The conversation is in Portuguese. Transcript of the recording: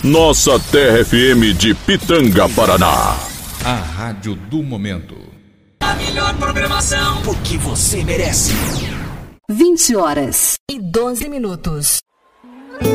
Nossa Terra FM de Pitanga, Paraná. A rádio do momento. A melhor programação, porque você merece. 20h12.